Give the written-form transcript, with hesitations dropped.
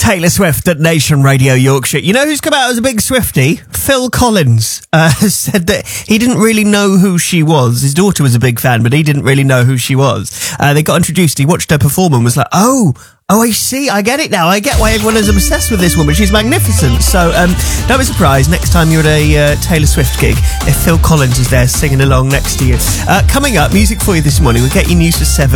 Taylor Swift at Nation Radio Yorkshire. You know who's come out as a big Swiftie? Phil Collins said that he didn't really know who she was. His daughter was a big fan, but he didn't really know who she was. They got introduced. He watched her perform and was like, oh, I see. I get it now. I get why everyone is obsessed with this woman. She's magnificent. So don't be surprised next time you're at a Taylor Swift gig if Phil Collins is there singing along next to you. Coming up, music for you this morning. We'll get you news for 7.